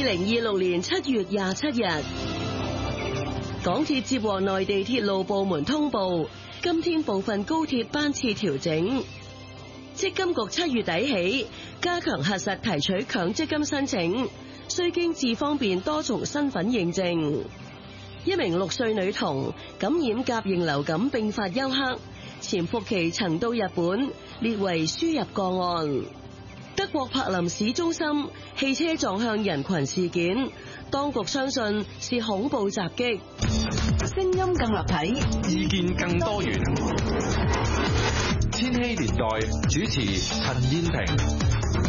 2026年7月27日，港鐵接獲內地鐵路部門通報，今天部分高鐵班次調整。積金局7月底起加強核實提取強積金申請，需經智方便多重身份認證。一名6歲女童感染甲型流感並發休克，潛伏期曾到日本，列為輸入個案。德國柏林市中心汽車撞向人群事件，當局相信是恐怖襲擊。聲音更立體， 意見更多元。千禧年代主持陳燕萍。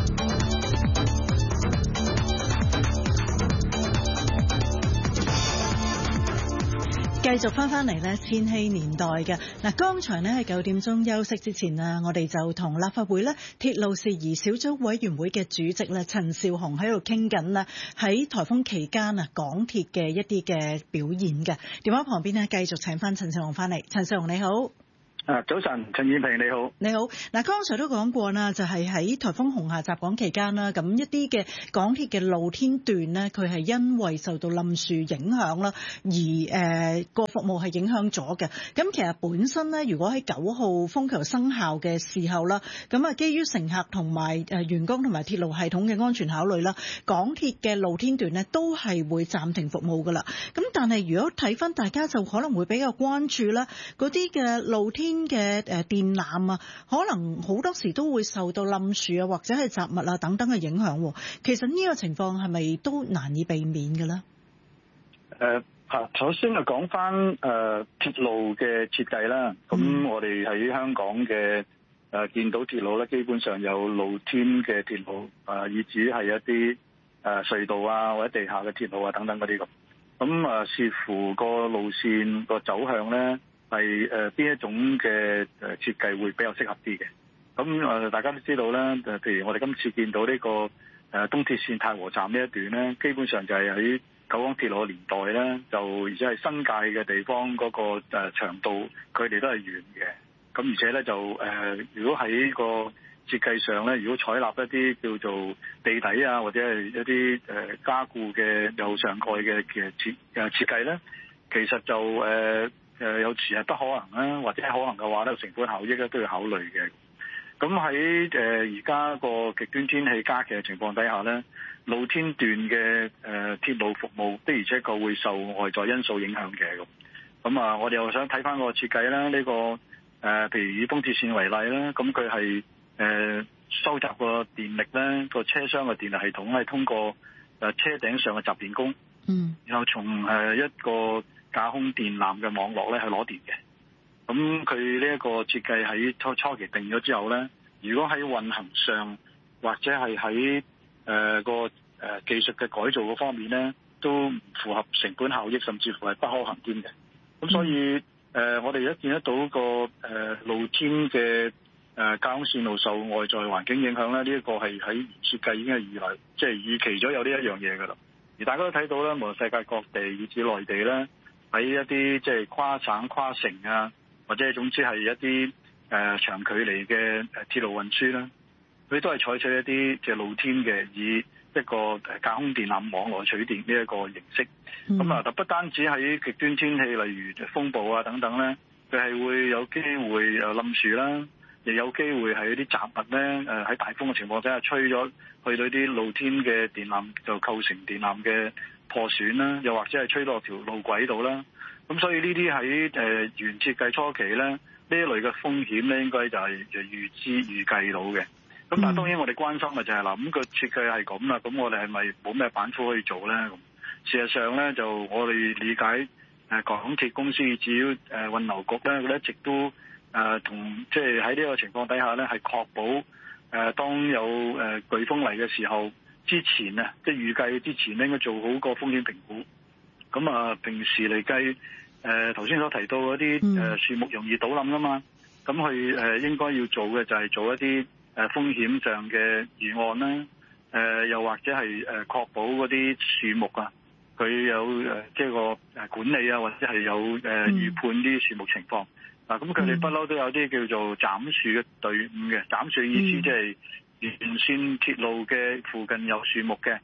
繼續翻嚟咧千禧年代嘅嗱，剛才咧喺9點鐘休息之前啊，我哋就同立法會咧鐵路事宜小組委員會嘅主席咧陳紹雄喺度傾緊啦，喺颱風期間啊港鐵嘅一啲嘅表現嘅。電話旁邊咧繼續請翻陳紹雄翻嚟，陳紹雄你好。 早晨，陳燕萍你好。 你好，嗱，剛才都講過啦，就係喺颱風紅霞襲港期間啦，咁一啲嘅港鐵嘅露天段呢，佢係因為受到冧樹影響啦，而個服務係影響咗嘅。咁其實本身呢，如果喺9號風球生效嘅時候啦，咁啊基於乘客同埋員工同埋鐵路系統嘅安全考慮啦，港鐵嘅露天段呢都係會暫停服務噶啦。咁但係如果睇翻大家就可能會比較關注啦，嗰啲嘅露天嘅電纜啊，可能好多時都會受到冧樹啊，或者係雜物啊等等嘅影響。其實呢個情況係咪都難以避免嘅咧？ 首先就講翻鐵路嘅設計啦。咁我哋喺香港嘅見到鐵路咧，基本上有露天嘅鐵路，以至係一啲隧道啊，或者地下嘅鐵路啊等等嗰啲咁。咁視乎個路線個走向咧，係邊一種嘅設計會比較適合啲嘅。咁大家都知道咧，譬如我哋今次見到呢個東鐵線太和站呢一段咧，基本上就係喺九廣鐵路嘅年代咧，就而且係新界嘅地方嗰個長度，佢哋都係遠嘅。咁而且咧就如果喺個設計上咧，如果採納一啲叫做地底啊，或者係一啲加固嘅右上蓋嘅設計咧，其實就有時係不可能啦，或者可能嘅話咧，成本效益咧都要考慮嘅。咁喺而家個極端天氣加劇嘅情況底下咧，露天段嘅鐵路服務的而且確會受外在因素影響嘅。咁啊，我哋又想睇翻個設計啦，呢個譬如以東鐵線為例啦，咁佢係收集個電力咧，個車廂嘅電力系統係通過車頂上嘅集電弓，然後從一個架空電纜嘅網絡咧去攞電嘅。咁佢呢一個設計喺初期定咗之後咧，如果喺運行上或者係喺個技術嘅改造嗰方面咧，都唔符合成本效益，甚至乎係不可行添嘅。咁所以我哋一見得到個露天嘅架空線路受外在環境影響咧，呢一個係喺設計已經係預期咗有呢一樣嘢㗎啦。而大家都睇到咧，無論世界各地以至內地咧，喺一啲即係跨省跨城啊，或者總之係一啲長距離嘅鐵路運輸啦，佢都係採取一啲即係露天嘅，以一個架空電纜網絡取電呢一個形式。咁啊，不單止喺極端天氣，例如風暴啊等等咧，佢係會有機會冧樹啦，亦有機會係一啲雜物咧喺大風嘅情況底下吹咗去到啲露天嘅電纜，就構成電纜嘅破損啦，又或者係吹落條路軌度啦。咁所以呢啲喺原設計初期咧，呢一類嘅風險咧，應該就係預計到嘅。咁但係當然我哋關心嘅就係嗱，咁個設計係咁啦，咁我哋係咪冇咩板斧可以做咧？咁事實上咧，就我哋理解港鐵公司至於運流局咧，佢一直都同即係喺呢個情況底下咧，係確保當有颶風嚟嘅時候之前啊，即係預計之前咧應該做好個風險評估。咁啊，平時嚟計頭先所提到嗰啲樹木容易倒冧噶嘛，咁佢應該要做嘅就係做一啲風險上嘅預案啦，又或者係確保嗰啲樹木啊，佢有即係個管理啊，或者係有預判啲樹木情況。嗱，咁佢哋不嬲都有啲叫做斬樹嘅隊伍嘅，斬樹嘅意思即係沿線鐵路嘅附近有樹木嘅，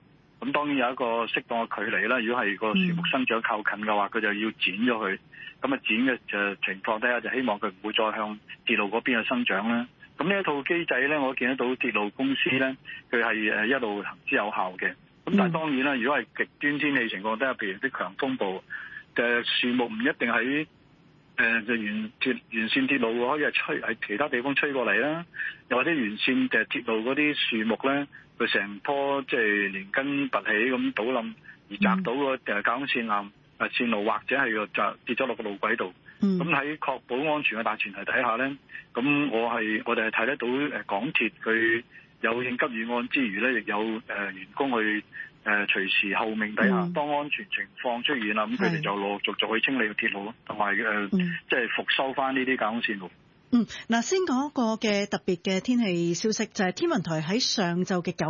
咁當然有一個適當嘅距離啦。如果係個樹木生長靠近嘅話，佢就要剪咗佢。咁啊剪嘅情況底下，就希望佢唔會再向鐵路嗰邊去生長啦。咁呢一套機制咧，我見得到鐵路公司咧，佢係一路行之有效嘅。咁但係當然啦，如果係極端天氣情況底下，譬如啲強風暴嘅樹木唔一定喺就沿線鐵路可以係喺其他地方吹過嚟啦，又或者沿線嘅鐵路嗰啲樹木咧，佢成棵即係連根拔起咁倒冧，而砸到個交通線路，或者係就跌咗落個路軌度。咁喺確保安全嘅大前提底下咧，咁我哋係睇得到港鐵佢有應急預案之餘咧，亦有員工去隨時候命底下，當安全情況出現啦，咁佢哋就陸續去清理個鐵路，同埋即係復修翻呢啲交通線路。 嗱，先講一個嘅特別嘅天氣消息，就係天文台喺上晝嘅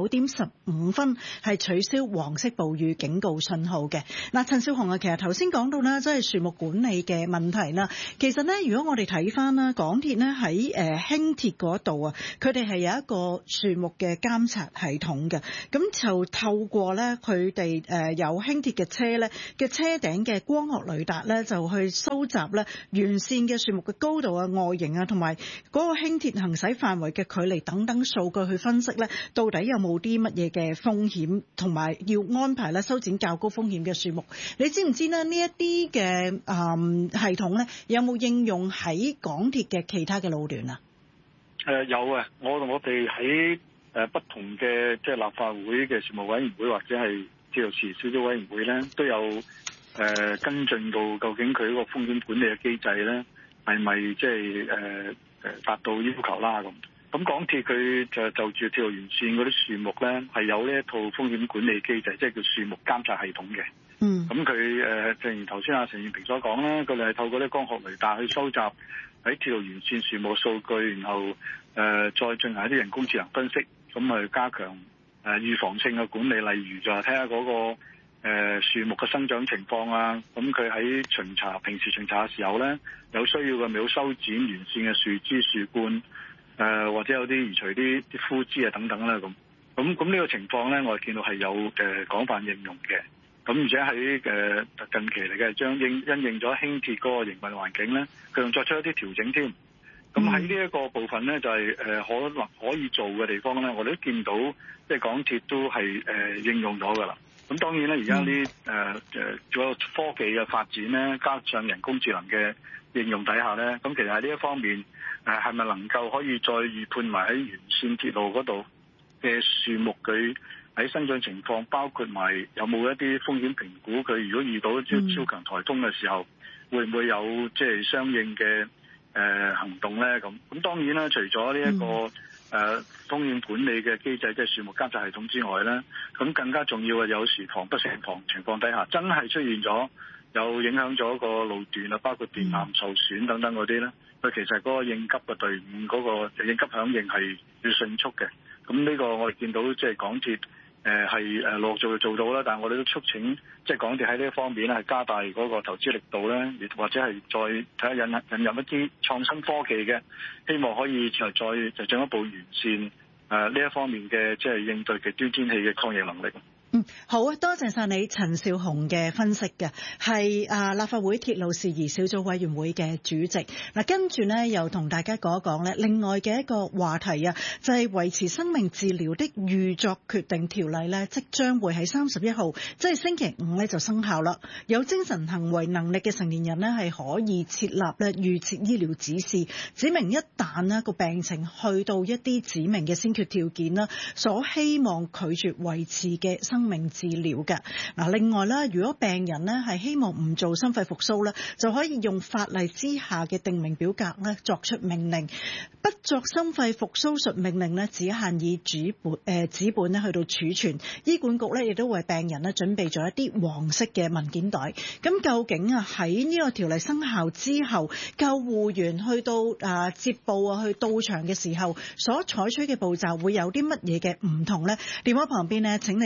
9:15係取消黃色暴雨警告信號嘅。嗱，陳紹雄啊，其實頭先講到啦，即係樹木管理嘅問題啦。其實呢，如果我哋睇翻啦，港鐵呢喺輕鐵嗰度啊，佢哋係有一個樹木嘅監察系統嘅。咁就透過呢，佢哋有輕鐵嘅車呢嘅車頂嘅光學雷達呢，就去收集呢沿線嘅樹木嘅高度啊、外形啊，同埋嗰個輕鐵行駛範圍嘅距離等等數據去分析咧，到底有冇啲乜嘢嘅風險，同埋要安排咧修剪較高風險嘅樹木。你知唔知咧呢一啲嘅系統咧有冇應用喺港鐵嘅其他嘅路段啊？ 有啊，我哋喺不同嘅即係立法會嘅事務委員會或者係鐵路事小組委員會咧，都有跟進到究竟佢嗰個風險管理嘅機制咧，係咪即係達到要求啦咁？咁港鐵佢就住鐵路沿線嗰啲樹木咧，係有呢一套風險管理機制，即係叫樹木監察系統嘅。咁佢正如頭先阿陳燕平所講啦，佢哋係透過啲光學雷達去收集喺鐵路沿線樹木數據，然後再進行一啲人工智能分析，咁去加強預防性嘅管理，例如就係睇下嗰個樹木嘅生長情況啊，咁佢喺平時巡查嘅時候咧，有需要嘅咪好修剪沿線嘅樹枝樹冠，或者有啲移除啲枯枝啊等等啦咁呢個情況咧，我哋見到係有廣泛應用嘅。咁而且喺近期嚟嘅，將因應咗輕鐵嗰個營運環境咧，佢仲作出一啲調整添。咁喺呢一個部分咧，就係可以做嘅地方咧，我哋都見到即係港鐵都係應用咗㗎啦。咁當然咧，而家呢仲有科技嘅發展咧，加上人工智能嘅應用底下咧，咁其實喺呢一方面係咪能夠可以再預判埋喺沿線鐵路嗰度嘅樹木佢喺生長情況，包括埋有冇一啲風險評估，佢如果遇到超強颱風嘅時候，會唔會有即係相應嘅行動咧？咁當然啦，除咗呢一個風險管理嘅機制，即係樹木監察系統之外咧，咁更加重要嘅有時防不勝防情況底下，真係出現咗有影響咗個路段啊，包括電纜受損等等嗰啲咧，佢其實嗰個應急嘅隊伍嗰個應急響應係要迅速嘅。咁呢個我哋見到即係港鐵係陸續做到啦，但係我哋都促請即係港鐵喺呢一方面咧係加大嗰個投資力度咧，或者係再睇下引入一啲創新科技嘅，希望可以再進一步完善呢一方面嘅即係應對極端天氣嘅抗疫能力。 好啊，多謝晒你陳紹雄嘅分析嘅，係立法會鐵路事宜小組委員會嘅主席。嗱，跟住呢又同大家講一講咧，另外嘅一個話題啊，就係維持生命治療的預作決定條例呢，即將會喺31號，即係星期五呢就生效啦。有精神行為能力嘅成年人呢，係可以設立咧預設醫療指示，指明一旦呢個病情去到一啲指明嘅先決條件啦，所希望拒絕維持嘅生命治療嘅。嗱，另外啦，如果病人呢係希望唔做心肺復甦咧，就可以用法例之下嘅定名表格咧作出命令。不作心肺復甦術命令呢，只限以紙本咧去到儲存。醫管局咧亦都為病人咧準備咗一啲黃色嘅文件袋。咁究竟喺呢個條例生效之後，救護員去到接報去到場嘅時候，所採取嘅步驟會有啲乜嘢嘅唔同呢？電話旁邊呢，請嚟消防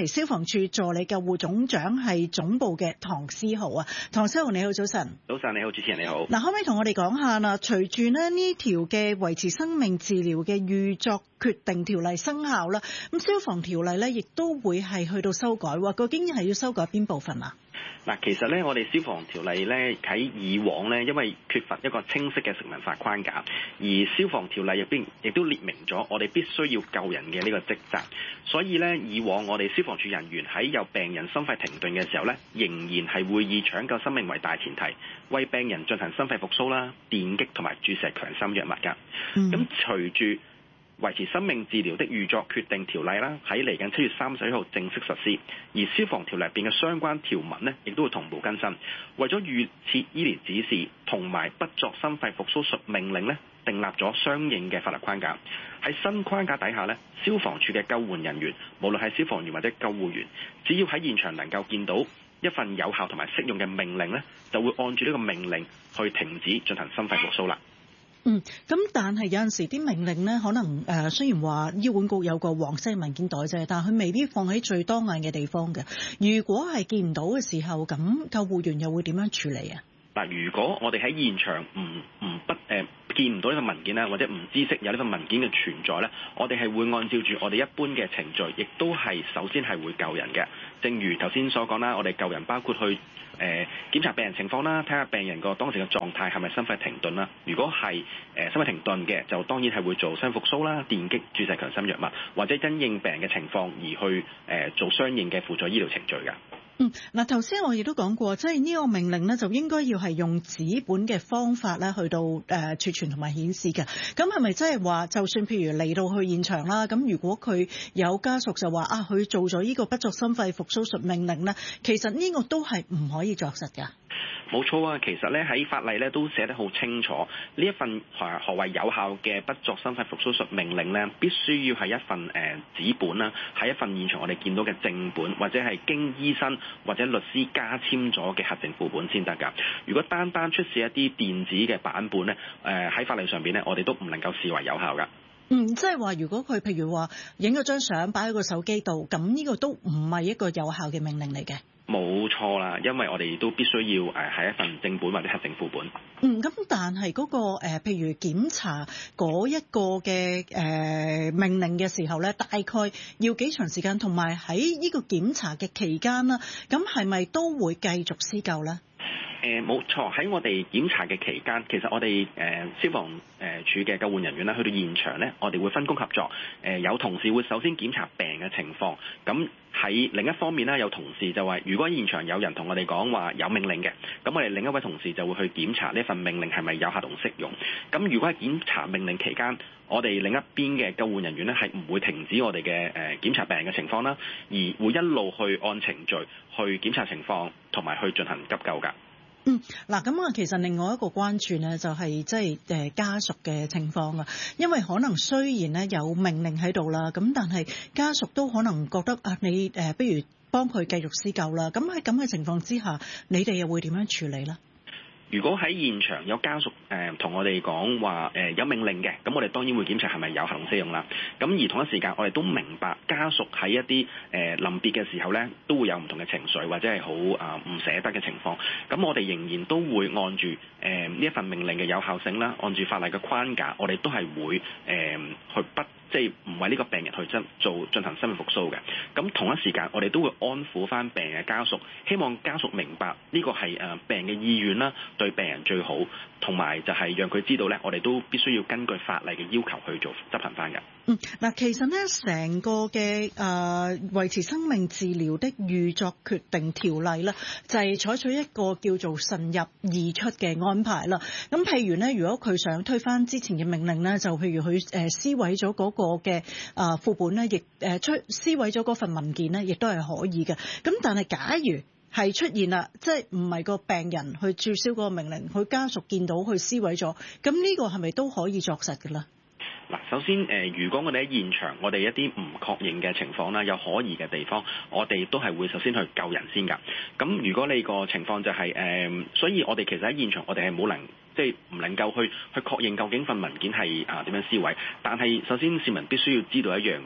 處助理救護總長係總部嘅唐思豪啊。唐思豪你好，早晨。 早晨你好，主持人你好。 嗱，可唔可以同我哋講下啦？隨住呢條嘅維持生命治療嘅預作決定條例生效啦，咁消防條例咧亦都會係去到修改喎。究竟係要修改邊部分啊？ 嗱，其實咧，我哋消防條例咧喺以往咧，因為缺乏一個清晰嘅成文法框架，而消防條例入邊亦都列明咗我哋必須要救人嘅呢個職責，所以咧以往我哋消防處人員喺有病人心肺停頓嘅時候咧，仍然係會以搶救生命為大前提，為病人進行心肺復甦啦、電擊同埋注射強心藥物㗎。咁隨住維持生命治療的預作決定條例啦，喺嚟緊7月31號正式實施，而消防條例入邊嘅相關條文呢，亦都會同步更新。為咗預設醫療指示同埋不作心肺復甦術命令呢，訂立咗相應嘅法律框架。喺新框架底下呢，消防處嘅救援人員，無論係消防員或者救護員，只要喺現場能夠見到一份有效同埋適用嘅命令呢，就會按住呢個命令去停止進行心肺復甦啦。 咁但係有陣時啲命令咧，可能雖然話醫管局有個黃色文件袋啫，但係佢未必放喺最當眼嘅地方嘅。如果係見唔到嘅時候，咁救護員又會點樣處理啊？ 嗱，如果我哋喺現場見唔到呢份文件咧，或者唔知悉有呢份文件嘅存在咧，我哋係會按照住我哋一般嘅程序，亦都係首先係會救人嘅。正如頭先所講啦，我哋救人包括去檢查病人情況啦，睇下病人個當時嘅狀態係咪心肺停頓啦。如果係心肺停頓嘅，就當然係會做心肺復甦啦、電擊、注射強心藥物，或者因應病人嘅情況而去做相應嘅輔助醫療程序㗎。 嗱，頭先我亦都講過，即係呢個命令咧，就應該要係用紙本嘅方法咧，去到儲存同埋顯示嘅。咁係咪即係話，就算譬如嚟到去現場啦，咁如果佢有家屬就話佢做咗呢個不作心肺復甦術命令咧，其實呢個都係唔可以作實㗎。 冇錯啊，其實咧喺法例咧都寫得好清楚，呢一份何謂有效嘅不作心肺復甦術命令咧，必須要係一份紙本啦，係一份現場我哋見到嘅正本，或者係經醫生或者律師加簽咗嘅核證副本先得㗎。如果單出示一啲電子嘅版本咧，喺法例上邊咧，我哋都唔能夠視為有效㗎。 即係話如果佢譬如話影咗張相擺喺個手機度，咁呢個都唔係一個有效嘅命令嚟嘅。 冇錯啦，因為我哋都必須要係一份正本或者核證副本。 咁但係嗰個譬如檢查嗰一個嘅命令嘅時候咧，大概要幾長時間，同埋喺呢個檢查嘅期間啦，咁係咪都會繼續施救咧？ 冇錯，喺我哋檢查嘅期間，其實我哋消防處嘅救援人員咧，去到現場咧，我哋會分工合作。有同事會首先檢查病人嘅情況，咁喺另一方面咧，有同事就話，如果現場有人同我哋講話有命令嘅，咁我哋另一位同事就會去檢查呢份命令係咪有效同適用。咁如果喺檢查命令期間，我哋另一邊嘅救援人員咧係唔會停止我哋嘅檢查病人嘅情況啦，而會一路去按程序去檢查情況同埋去進行急救㗎。 嗱，咁啊，其實另外一個關注呢，就係即係家屬嘅情況啊，因為可能雖然呢有命令喺度啦，咁但係家屬都可能覺得你不如幫佢繼續施救啦。咁喺咁嘅情況之下，你哋又會點樣處理呢？ 如果喺現場有家屬同我哋講話有命令嘅，咁我哋當然會檢查係咪有效同適用啦。咁而同一時間，我哋都明白家屬喺一啲臨別嘅時候咧，都會有唔同嘅情緒或者係好唔捨得嘅情況。咁我哋仍然都會按住呢一份命令嘅有效性啦，按住法例嘅框架，我哋都係會即係唔為呢個病人去進行生命復甦嘅。咁同一時間，我哋都會安撫翻病人嘅家屬，希望家屬明白呢個係病人嘅意願啦，對病人最好，同埋就係讓佢知道咧，我哋都必須要根據法例嘅要求去做執行翻嘅。 嗱，其實咧成個嘅維持生命治療的預作決定條例咧，就係採取一個叫做慎入易出嘅安排啦。咁譬如咧，如果佢想推翻之前嘅命令咧，就譬如佢撕毀咗嗰個嘅副本咧，亦撕毀咗嗰份文件咧，亦都係可以嘅。咁但係假如係出現啦，即係唔係個病人去註銷嗰個命令，佢家屬見到佢撕毀咗，咁呢個係咪都可以作實嘅啦？ 嗱，首先如果我哋喺現場，我哋一啲唔確認嘅情況啦，有可疑嘅地方，我哋都係會首先去救人先㗎。咁如果你個情況就係所以我哋其實喺現場，我哋係冇即係唔能夠去確認究竟份文件係點樣撕毀。但係首先市民必須要知道一樣嘢，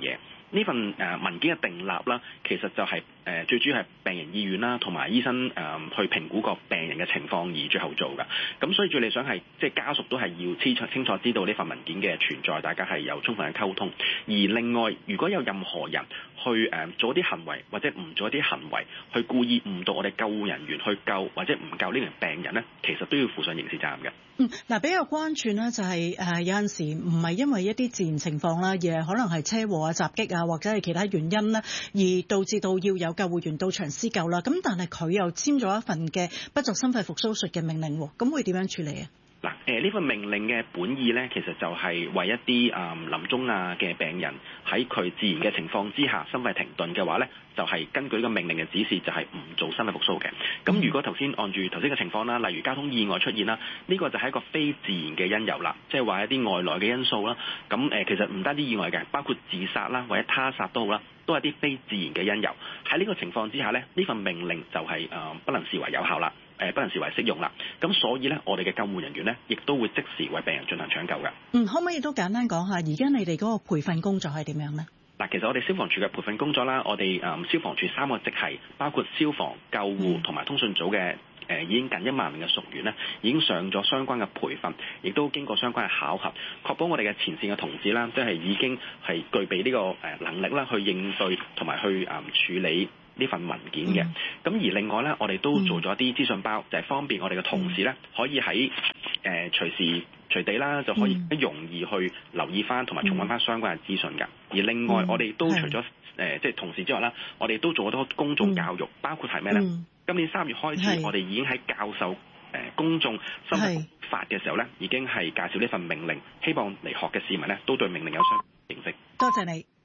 呢份文件嘅訂立啦，其實就係最主要係病人意願啦，同埋醫生去評估個病人嘅情況而最後做㗎。咁所以最理想係即係家屬都係要清楚知道呢份文件嘅存在，大家係有充分嘅溝通。而另外，如果有任何人去做啲行為或者唔做一啲行為，去故意誤導我哋救護人員去救或者唔救呢名病人咧，其實都要負上刑事責任嘅。 比較關注呢就係有陣時唔係因為一啲自然情況啦，而係可能係車禍啊、襲擊啊，或者係其他原因呢，而導致到要有救護員到場施救啦。咁但係佢又簽咗一份嘅不作心肺復甦術嘅命令，咁會點樣處理啊？ 嗱，呢份命令嘅本意咧，其實就係為一啲臨終啊嘅病人喺佢自然嘅情況之下心肺停頓嘅話咧，就係根據呢個命令嘅指示，就係唔做心肺復甦嘅。咁如果頭先按住頭先嘅情況啦，例如交通意外出現啦，呢個就係一個非自然嘅因由啦，即係話一啲外來嘅因素啦。咁其實唔單止意外嘅，包括自殺啦或者他殺都好啦，都係啲非自然嘅因由。喺呢個情況之下咧，呢份命令就係不能視為有效啦。不能視為適用啦，咁所以咧，我哋嘅救護人員咧，亦都會即時為病人進行搶救嘅。 可唔可以都簡單講下，而家你哋嗰個培訓工作係點樣呢？ 嗱，其實我哋消防處嘅培訓工作啦，我哋消防處3個職系，包括消防、救護同埋通訊組嘅已經近1萬名嘅屬員咧，已經上咗相關嘅培訓，亦都經過相關嘅考核，確保我哋嘅前線嘅同事啦，即係已經係具備呢個能力啦，去應對同埋去處理呢份文件嘅。咁而另外咧，我哋都做咗啲資訊包，就係方便我哋嘅同事咧，可以喺隨時隨地啦，就可以容易去留意翻同埋重溫翻相關嘅資訊㗎。而另外，我哋都除咗即係同事之外啦，我哋都做咗多公眾教育，包括係咩咧？今年3月開始，我哋已經喺教授公眾心肺法嘅時候咧，已經係介紹呢份命令，希望嚟學嘅市民咧都對命令有相認識。 多謝你。